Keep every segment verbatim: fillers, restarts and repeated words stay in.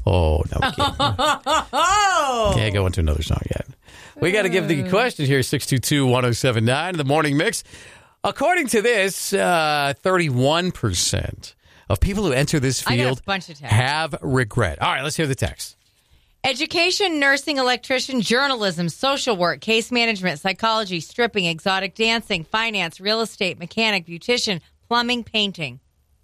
Oh, no, we can't. Oh. Can't go into another song yet. We got to give the question here, six two two, one oh seven nine, the Morning Mix. According to this, uh, thirty-one percent of people who enter this I got a field bunch of texts. have regret. All right, let's hear the text. Education, nursing, electrician, journalism, social work, case management, psychology, stripping, exotic dancing, finance, real estate, mechanic, beautician, plumbing, painting.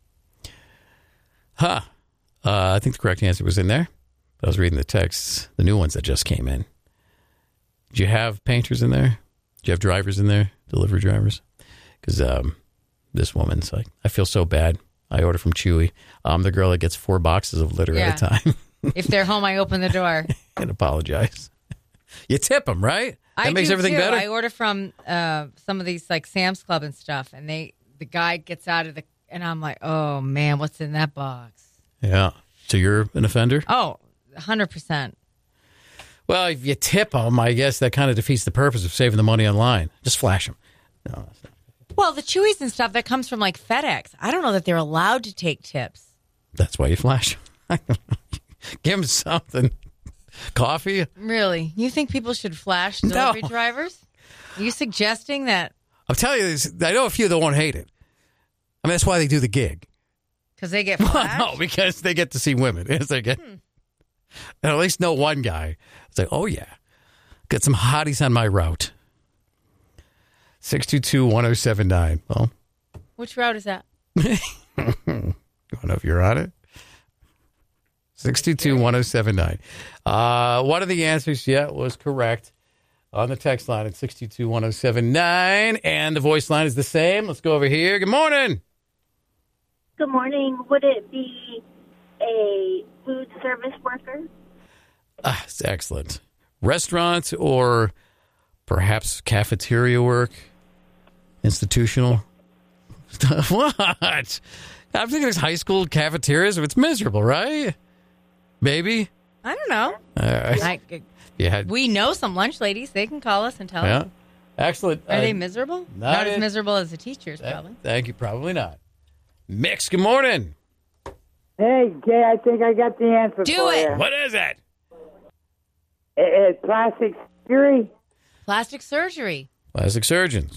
Huh. Uh, I think the correct answer was in there. I was reading the texts, the new ones that just came in. Did you have painters in there? Did you have drivers in there? Delivery drivers? Because um, this woman's like, I feel so bad. I order from Chewy. I'm the girl that gets four boxes of litter Yeah. at a time. If they're home, I open the door. And apologize. You tip them, right? That I makes do everything too. better. I order from uh, some of these like Sam's Club and stuff, and they the guy gets out of the, and I'm like, oh man, what's in that box? Yeah. So you're an offender? Oh, one hundred percent. Well, if you tip them, I guess that kind of defeats the purpose of saving the money online. Just flash them. No, that's not. Well, the Chewies and stuff that comes from like FedEx, I don't know that they're allowed to take tips. That's why you flash them. Give them something. Coffee? Really? You think people should flash delivery No. drivers? Are you suggesting that I'm telling you, this, I know a few that won't hate it. I mean, that's why they do the gig. because they get Well, flashed? no, because they get to see women. It's like, hmm. And at least know one guy. It's like, oh, yeah. Get some hotties on my route. six two two, one oh seven nine. Well, Which route is that? I don't know if you're on it. six two two, one oh seven nine. Uh, one of the answers, yeah, was correct on the text line at six two two, one oh seven nine. And the voice line is the same. Let's go over here. Good morning. Good morning. Would it be a food service worker? Ah, it's excellent. Restaurant or perhaps cafeteria work? Institutional? What? I'm thinking it's high school cafeterias. It's miserable, right? Maybe. I don't know. All right. I, You had, we know some lunch ladies. They can call us and tell yeah. us. Excellent. Are Uh, they miserable? not Not as it. miserable as the teachers, th- probably. Thank you. Probably not. Mix, good morning. Hey, Jay, I think I got the answer Do for it. you. What is it? It- It's plastic surgery. Plastic surgery. Plastic surgeons.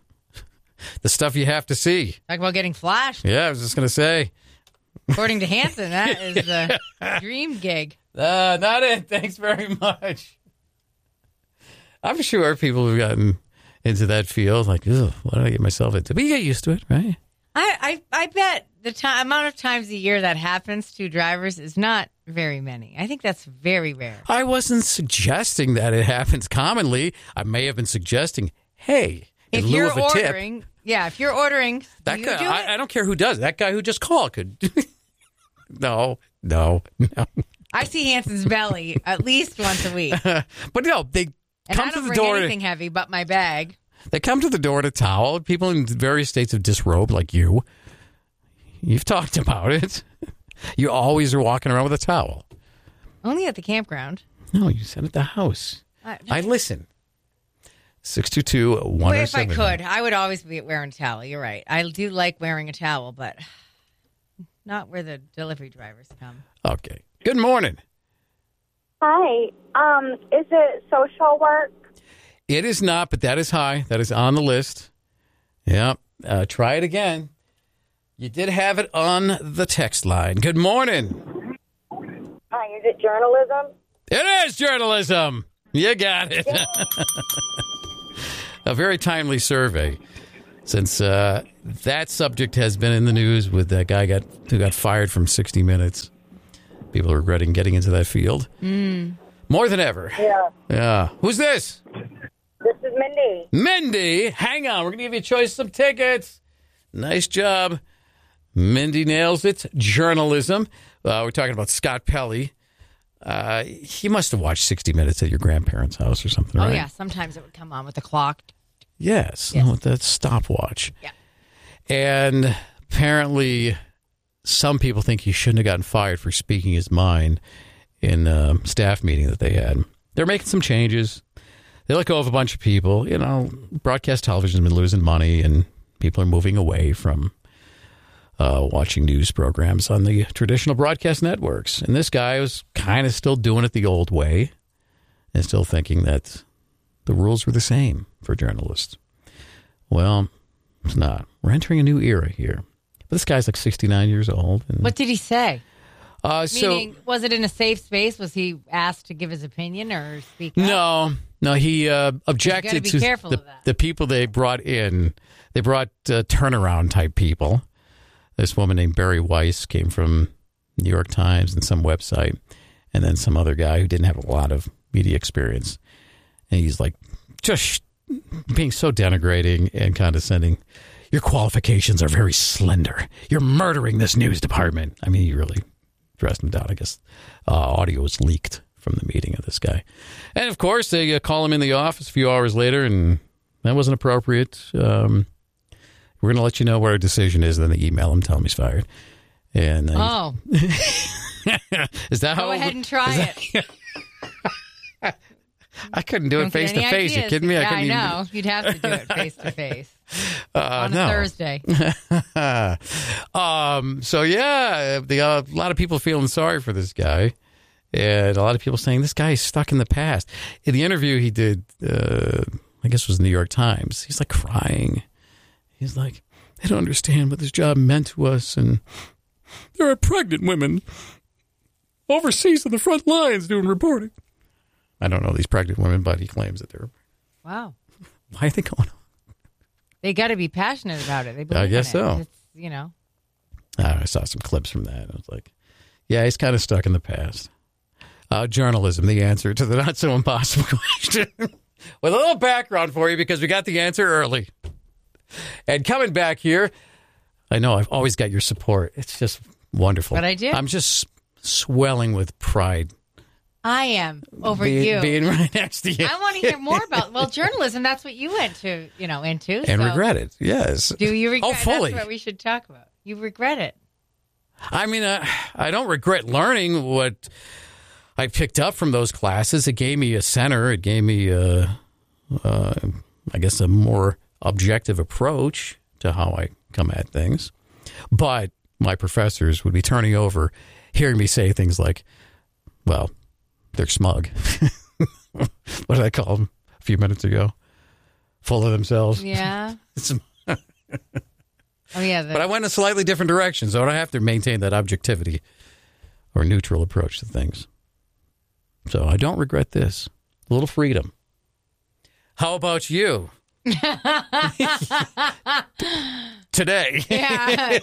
The stuff you have to see. Talk about getting flashed. Yeah, I was just going to say. According to Hanson, that is the dream gig. Uh, not it. Thanks very much. I'm sure people have gotten into that field like, ugh, what did I get myself into? But you get used to it, right? I, I, I bet the time, amount of times a year that happens to drivers is not very many. I think that's very rare. I wasn't suggesting that it happens commonly. I may have been suggesting, hey, in If lieu you're of a tip, ordering, yeah, if you're ordering, that do you guy, do it? I, I don't care who does it. That guy who just called could. no, no, no. I see Hanson's belly at least once a week. But no, they And come I to don't the bring door. anything To, heavy but my bag. they come to the door to towel. People in various states of disrobe, like you. You've talked about it. You always are walking around with a towel. Only at the campground. No, you said at the house. I, I listen. six two two, one Well, oh if I seven. could, I would always be wearing a towel. You're right. I do like wearing a towel, but not where the delivery drivers come. Okay. Good morning. Hi. Um, is it social work? It is not, but that is high. That is on the list. Yeah. Uh, try it again. You did have it on the text line. Good morning. Hi. Is it journalism? It is journalism. You got it. A very timely survey, since uh, that subject has been in the news with that guy got who got fired from sixty minutes. People are regretting getting into that field Mm. more than ever. Yeah. Yeah. Who's this? This is Mindy. Mindy. Hang on. We're going to give you a choice of some tickets. Nice job. Mindy nails it. Journalism. Uh, we're talking about Scott Pelley. Uh, he must have watched sixty minutes at your grandparents' house or something, Oh, right? yeah. Sometimes it would come on with the clock. Yes, Yes. with that stopwatch. Yeah. And apparently some people think he shouldn't have gotten fired for speaking his mind in a staff meeting that they had. They're making some changes. They let go of a bunch of people. You know, broadcast television has been losing money, and people are moving away from uh, watching news programs on the traditional broadcast networks. And this guy was kind of still doing it the old way and still thinking that the rules were the same for journalists. Well, it's not. We're entering a new era here. But this guy's like sixty-nine years old. And, What did he say? uh, so, Meaning, was it in a safe space? Was he asked to give his opinion or speak up? No, no, he uh, objected gotta be to careful the, of that. the people they brought in. They brought uh, turnaround type people. This woman named Barry Weiss came from New York Times and some website, and then some other guy who didn't have a lot of media experience. And he's like, just being so denigrating and condescending. Your qualifications are very slender. You're murdering this news department. I mean, he really dressed him down. I guess uh, audio was leaked from the meeting of this guy. And, of course, they uh, call him in the office a few hours later, and that wasn't appropriate. Um, we're going to let you know what our decision is. And then they email him, tell him he's fired. And uh, Oh. is that how? Go ahead and try it. I couldn't do it Don't get face to any face. You ideas. kidding me? Yeah, I I couldn't even- know. You'd have to do it face to face Uh, on a no. Thursday. um, so, yeah, the, uh, a lot of people feeling sorry for this guy. And a lot of people saying this guy is stuck in the past. In the interview he did, uh, I guess it was the New York Times, he's like crying. He's like, they don't understand what this job meant to us. And there are pregnant women overseas on the front lines doing reporting. I don't know these pregnant women, but he claims that they're. Wow. Why are they going on? They got to be passionate about it. They believe I guess in it. so. It's, you know. I saw some clips from that. I was like, yeah, he's kind of stuck in the past. Uh, journalism, the answer to the not so impossible question. With a little background for you because we got the answer early. And coming back here, I know I've always got your support. It's just wonderful. But I do. I'm just swelling with pride. I am over being, you. Being right next to you. I want to hear more about, well, journalism. That's what you went to, you know, into. And so regret it, yes. Do you regret Oh, fully. That's what we should talk about. You regret it. I mean, uh, I don't regret learning what I picked up from those classes. It gave me a center. It gave me, a, uh, I guess, a more objective approach to how I come at things. But my professors would be turning over, hearing me say things like, well, they're smug. What did I call them a few minutes ago? Full of themselves. Yeah. Some- Oh, yeah. The, But I went in a slightly different direction, so I have to maintain that objectivity or neutral approach to things. So I don't regret this. A little freedom. How about you? Today. yeah.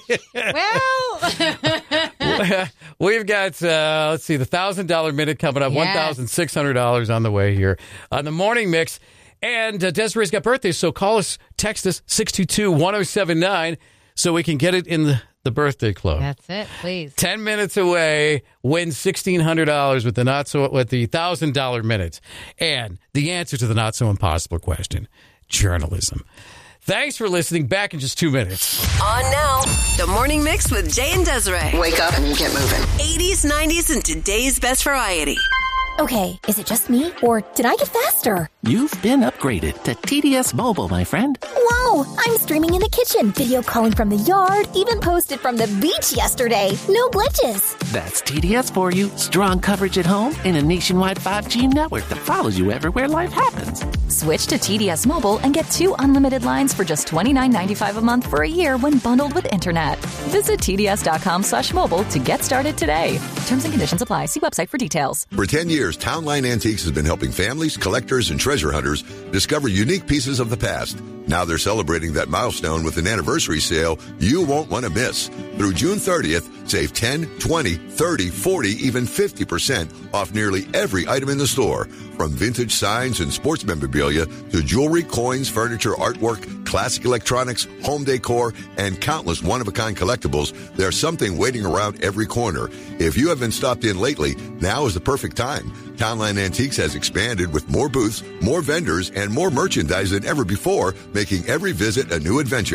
Well, We've got, uh, let's see, the one thousand dollars minute coming up, Yes. one thousand six hundred dollars on the way here on the morning mix. And uh, Desiree's got birthdays, so call us, text us, six two two, one oh seven nine, so we can get it in the, the birthday club. that's it, please. Ten minutes away, win sixteen hundred dollars with the not so with the thousand dollar minute, and the answer to the not so impossible question: journalism. Thanks for listening. Back in just two minutes. On now, the morning mix with Jay and Desiree. Wake up and get moving. eighties, nineties, and today's best variety. Okay, is it just me, or did I get faster? You've been upgraded to T D S Mobile, my friend. Whoa, I'm streaming in the kitchen, video calling from the yard, even posted from the beach yesterday. No glitches. That's T D S for you. Strong coverage at home and a nationwide five G network that follows you everywhere life happens. Switch to T D S Mobile and get two unlimited lines for just twenty-nine ninety-five a month for a year when bundled with internet. Visit tds.com slash mobile to get started today. Terms and conditions apply. See website for details. For ten years, Town Line Antiques has been helping families, collectors, and treasure hunters discover unique pieces of the past. Now they're celebrating that milestone with an anniversary sale you won't want to miss. Through June thirtieth, save ten, twenty, thirty, forty, even fifty percent off nearly every item in the store. From vintage signs and sports memorabilia to jewelry, coins, furniture, artwork, classic electronics, home decor, and countless one-of-a-kind collectibles, there's something waiting around every corner. If you haven't stopped in lately, now is the perfect time. Townline Antiques has expanded with more booths, more vendors, and more merchandise than ever before, making every visit a new adventure.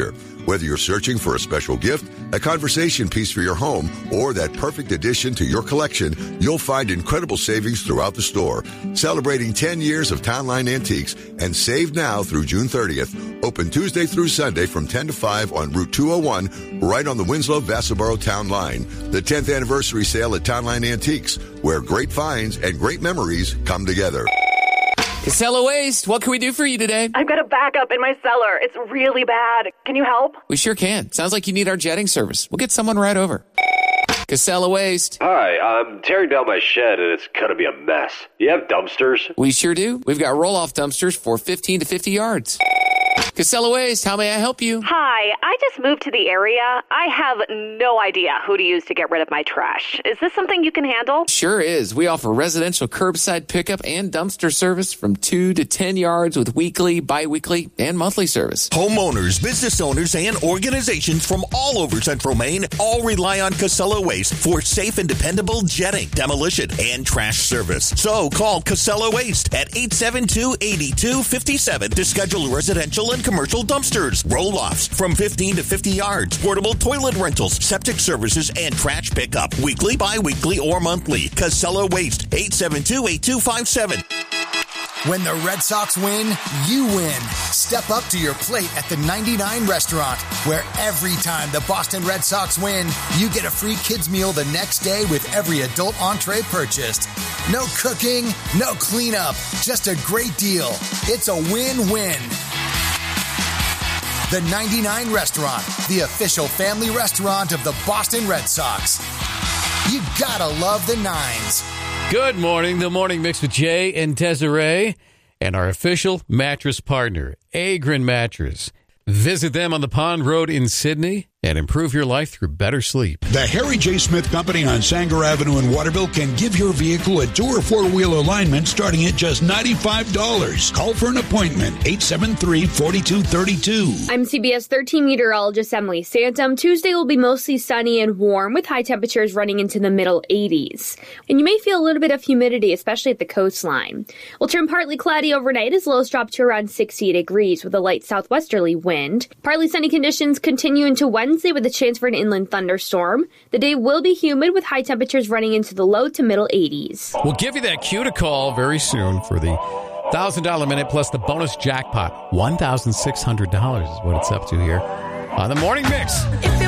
Whether you're searching for a special gift, a conversation piece for your home, or that perfect addition to your collection, you'll find incredible savings throughout the store. Celebrating ten years of Town Line Antiques and save now through June thirtieth. Open Tuesday through Sunday from ten to five on Route two oh one, right on the Winslow-Vassaboro Town Line. The tenth anniversary sale at Town Line Antiques, where great finds and great memories come together. Casella Waste, what can we do for you today? I've got a backup in my cellar. It's really bad. Can you help? We sure can. Sounds like you need our jetting service. We'll get someone right over. Casella Waste. Hi, I'm tearing down my shed and it's going to be a mess. You have dumpsters? We sure do. We've got roll-off dumpsters for fifteen to fifty yards. Casella Waste, how may I help you? Hi, I just moved to the area. I have no idea who to use to get rid of my trash. Is this something you can handle? Sure is. We offer residential curbside pickup and dumpster service from two to ten yards with weekly, bi-weekly, and monthly service. Homeowners, business owners, and organizations from all over Central Maine all rely on Casella Waste for safe and dependable jetting, demolition, and trash service. So call Casella Waste at eight seven two, eight two five seven to schedule residential and commercial dumpsters, roll-offs from fifteen to fifty yards, portable toilet rentals, septic services, and trash pickup, weekly, bi-weekly, or monthly. Casella Waste, eight seven two, eight two five seven. When the Red Sox win, you win. Step up to your plate at the ninety-nine Restaurant, where every time the Boston Red Sox win, you get a free kids meal the next day with every adult entree purchased. No cooking, no cleanup, just a great deal. It's a win-win. The ninety-nine Restaurant, the official family restaurant of the Boston Red Sox. You gotta love the nines. Good morning. The Morning Mix with Jay and Desiree and our official mattress partner, Agrin Mattress. Visit them on the Pond Road in Sydney and improve your life through better sleep. The Harry J. Smith Company on Sanger Avenue in Waterville can give your vehicle a two or four-wheel alignment starting at just ninety-five dollars. Call for an appointment, eight seven three, four two three two. I'm C B S thirteen meteorologist Emily Santum. Tuesday will be mostly sunny and warm with high temperatures running into the middle eighties. And you may feel a little bit of humidity, especially at the coastline. We'll turn partly cloudy overnight as lows drop to around sixty degrees with a light southwesterly wind. Partly sunny conditions continue into Wednesday. Wednesday with a chance for an inland thunderstorm. The day will be humid with high temperatures running into the low to middle eighties. We'll give you that cue to call very soon for the one thousand dollars minute plus the bonus jackpot. one thousand six hundred dollars is what it's up to here on the Morning Mix. If you